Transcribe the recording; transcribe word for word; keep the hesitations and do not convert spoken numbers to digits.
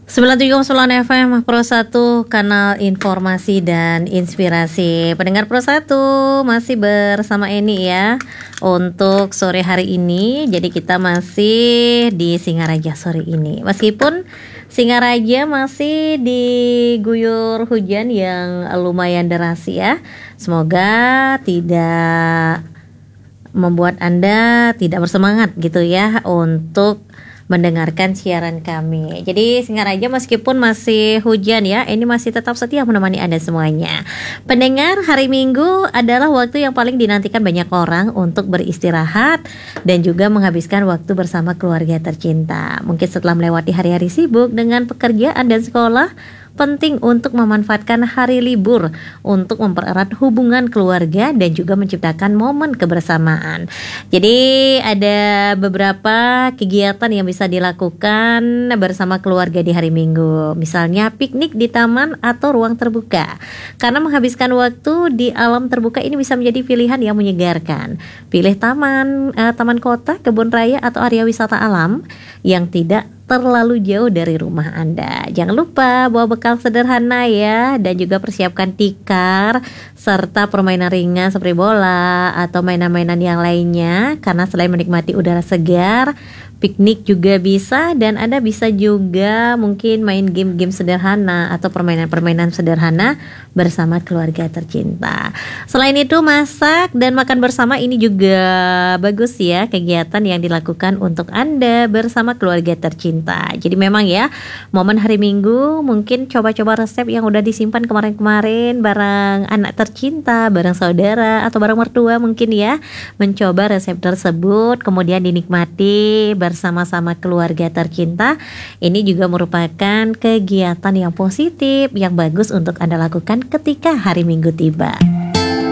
sembilan puluh tujuh koma sembilan F M Pro satu, kanal informasi dan inspirasi. Pendengar Pro satu, masih bersama Eni ya untuk sore hari ini. Jadi kita masih di Singaraja sore ini. Meskipun Singaraja masih diguyur hujan yang lumayan deras ya. Semoga tidak membuat Anda tidak bersemangat gitu ya untuk mendengarkan siaran kami. Jadi Singaraja meskipun masih hujan ya, ini masih tetap setia menemani Anda semuanya. Pendengar, hari Minggu adalah waktu yang paling dinantikan banyak orang untuk beristirahat dan juga menghabiskan waktu bersama keluarga tercinta. Mungkin setelah melewati hari-hari sibuk dengan pekerjaan dan sekolah, penting untuk memanfaatkan hari libur untuk mempererat hubungan keluarga dan juga menciptakan momen kebersamaan. Jadi ada beberapa kegiatan yang bisa dilakukan bersama keluarga di hari Minggu. Misalnya piknik di taman atau ruang terbuka. Karena menghabiskan waktu di alam terbuka ini bisa menjadi pilihan yang menyegarkan. Pilih taman, eh, taman kota, kebun raya atau area wisata alam yang tidak terlalu jauh dari rumah Anda. Jangan lupa bawa bekal sederhana ya, dan juga persiapkan tikar serta permainan ringan seperti bola atau mainan-mainan yang lainnya. Karena selain menikmati udara segar, piknik juga bisa, dan Anda bisa juga mungkin main game-game sederhana atau permainan-permainan sederhana bersama keluarga tercinta. Selain itu, masak dan makan bersama ini juga bagus ya, kegiatan yang dilakukan untuk Anda bersama keluarga tercinta. Jadi memang ya, momen hari Minggu mungkin coba-coba resep yang udah disimpan kemarin-kemarin bareng anak tercinta, bareng saudara atau bareng mertua mungkin ya. Mencoba resep tersebut kemudian dinikmati bersama-sama keluarga tercinta. Ini juga merupakan kegiatan yang positif, yang bagus untuk Anda lakukan ketika hari Minggu tiba.